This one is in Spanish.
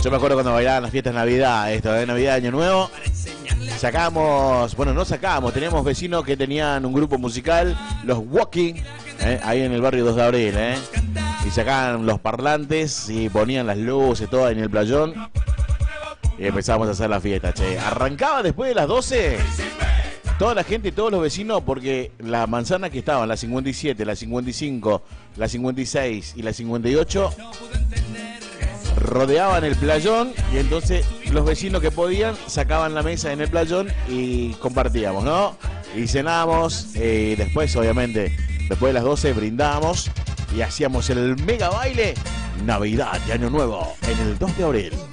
Yo me acuerdo cuando bailaban las fiestas de Navidad, esto de Navidad, Año Nuevo. Sacábamos, bueno, no sacábamos, teníamos vecinos que tenían un grupo musical, los Walking, ahí en el barrio 2 de Abril, y sacaban los parlantes y ponían las luces todas en el playón y empezábamos a hacer la fiesta, che. Arrancaba después de las 12, toda la gente, todos los vecinos, porque las manzanas que estaban, la 57, la 55, la 56 y la 58, rodeaban el playón y entonces los vecinos que podían sacaban la mesa en el playón y compartíamos, ¿no? Y cenábamos, y después, obviamente, después de las 12 brindábamos y hacíamos el mega baile Navidad y Año Nuevo en el 2 de abril.